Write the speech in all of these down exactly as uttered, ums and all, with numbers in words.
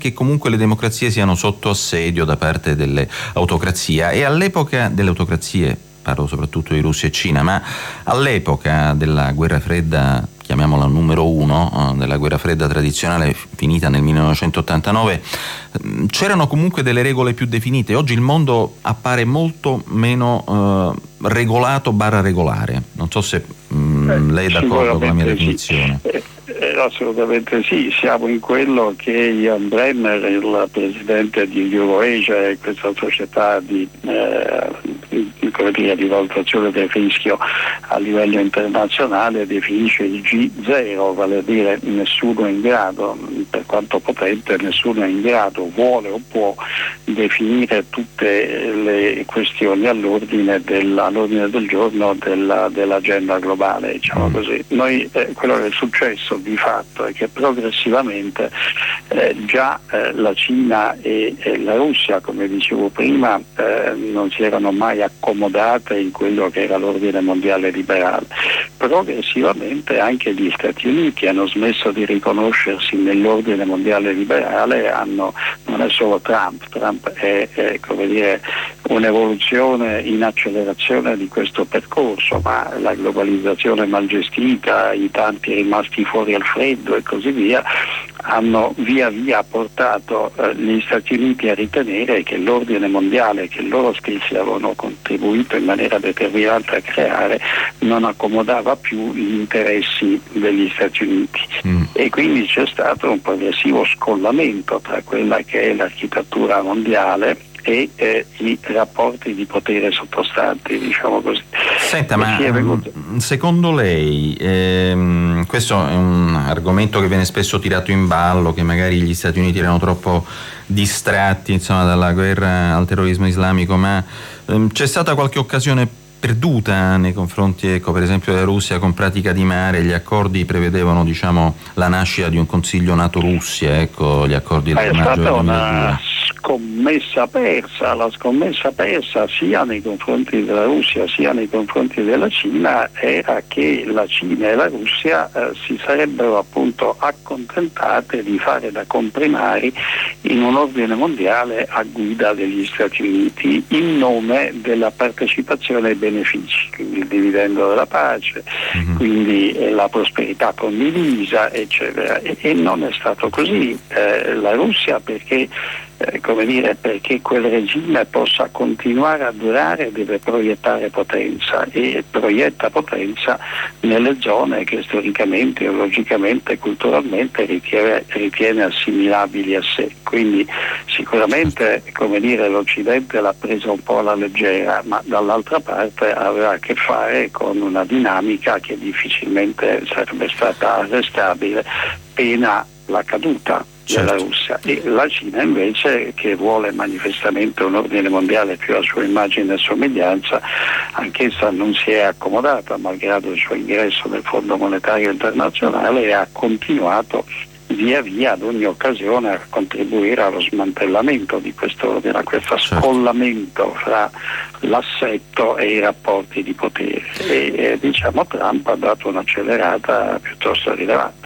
che comunque le democrazie siano sotto assedio da parte delle autocrazie, e all'epoca delle autocrazie, parlo soprattutto di Russia e Cina, ma all'epoca della guerra fredda, chiamiamola numero uno, della guerra fredda tradizionale finita nel millenovecentottantanove, c'erano comunque delle regole più definite. Oggi il mondo appare molto meno eh, regolato barra regolare. Non so se mh, lei è d'accordo con la mia definizione. Sì. Eh, assolutamente sì, siamo in quello che Ian Bremmer, il presidente di EuroAsia, e questa società di, eh, di, di valutazione del rischio a livello internazionale, definisce il G zero, vale a dire nessuno è in grado, per quanto potente, nessuno è in grado, vuole o può definire tutte le questioni all'ordine, del, all'ordine del giorno della, dell'agenda globale, diciamo così. Noi, eh, quello che è successo di fatto è che progressivamente eh, già eh, la Cina e, e la Russia, come dicevo prima, eh, non si erano mai accomodate in quello che era l'ordine mondiale liberale. Progressivamente anche gli Stati Uniti hanno smesso di riconoscersi nell'ordine mondiale liberale, hanno, non è solo Trump, Trump è, è come dire, un'evoluzione in accelerazione di questo percorso, ma la globalizzazione mal gestita, i tanti rimasti fuori al freddo e così via, hanno via via portato eh, gli Stati Uniti a ritenere che l'ordine mondiale che loro stessi avevano contribuito in maniera determinante a creare non accomodava più gli interessi degli Stati Uniti, mm. e quindi c'è stato un progressivo scollamento tra quella che è l'architettura mondiale e eh, i rapporti di potere sottostanti, diciamo così. Senta, ma secondo lei, ehm, questo è un argomento che viene spesso tirato in ballo, che magari gli Stati Uniti erano troppo distratti, insomma, dalla guerra al terrorismo islamico, ma ehm, c'è stata qualche occasione perduta nei confronti, ecco, per esempio della Russia con Pratica di Mare? Gli accordi prevedevano, diciamo, la nascita di un Consiglio NATO-Russia, ecco, gli accordi del maggio del duemiladue. Scommessa persa, la scommessa persa sia nei confronti della Russia sia nei confronti della Cina era che la Cina e la Russia eh, si sarebbero appunto accontentate di fare da comprimari in un ordine mondiale a guida degli Stati Uniti in nome della partecipazione ai benefici, quindi il dividendo della pace, mm-hmm. quindi eh, la prosperità condivisa, eccetera. E, e non è stato così. Eh, la Russia, perché Eh, come dire, perché quel regime possa continuare a durare, deve proiettare potenza, e proietta potenza nelle zone che storicamente, ideologicamente, culturalmente ritiene, ritiene assimilabili a sé. Quindi sicuramente, come dire, l'Occidente l'ha presa un po' alla leggera, ma dall'altra parte aveva a che fare con una dinamica che difficilmente sarebbe stata arrestabile pena la caduta della certo. Russia, e la Cina invece, che vuole manifestamente un ordine mondiale più a sua immagine e somiglianza, anch'essa non si è accomodata malgrado il suo ingresso nel Fondo Monetario Internazionale, e ha continuato via via ad ogni occasione a contribuire allo smantellamento di questo ordine, a questo scollamento fra l'assetto e i rapporti di potere, e eh, diciamo Trump ha dato un'accelerata piuttosto rilevante.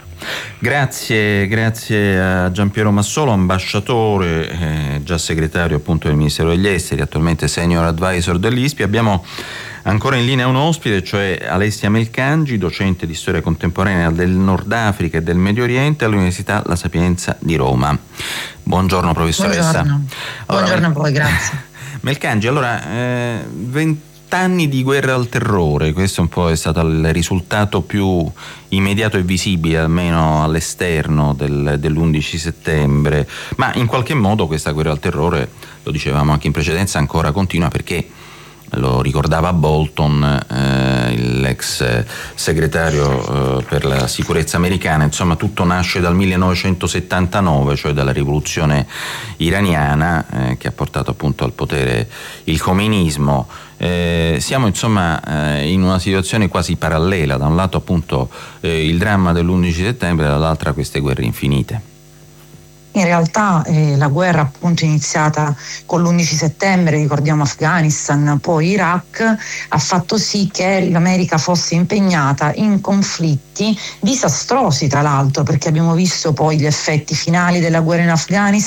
Grazie, grazie a Giampiero Massolo, ambasciatore, eh, già segretario appunto del Ministero degli Esteri, attualmente senior advisor dell'I S P I. Abbiamo ancora in linea un ospite, cioè Alessia Melcangi, docente di storia contemporanea del Nord Africa e del Medio Oriente all'Università La Sapienza di Roma. Buongiorno professoressa. Buongiorno, allora, buongiorno a voi, grazie. Melcangi, allora, eh, venti anni di guerra al terrore, questo un po' è stato il risultato più immediato e visibile, almeno all'esterno, del, dell'undici settembre, ma in qualche modo questa guerra al terrore, lo dicevamo anche in precedenza, ancora continua, perché lo ricordava Bolton, eh, l'ex segretario eh, per la sicurezza americana, insomma tutto nasce dal millenovecentosettantanove, cioè dalla rivoluzione iraniana eh, che ha portato appunto al potere il khomeinismo. Eh, siamo insomma eh, in una situazione quasi parallela, da un lato appunto eh, il dramma dell'undici settembre, dall'altra queste guerre infinite. In realtà eh, la guerra appunto iniziata con l'undici settembre, ricordiamo Afghanistan, poi Iraq, ha fatto sì che l'America fosse impegnata in conflitti disastrosi, tra l'altro, perché abbiamo visto poi gli effetti finali della guerra in Afghanistan